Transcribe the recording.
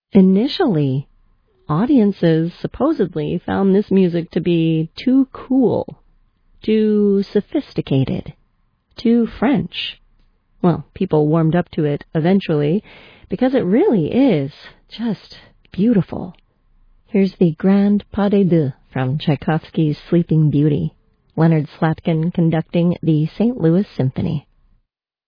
Initially, audiences supposedly found this music to be too cool, too sophisticated, too French. Well, people warmed up to it eventually because it really is just beautiful. Here's the Grand Pas de Deux from Tchaikovsky's Sleeping Beauty, Leonard Slatkin conducting the St. Louis Symphony.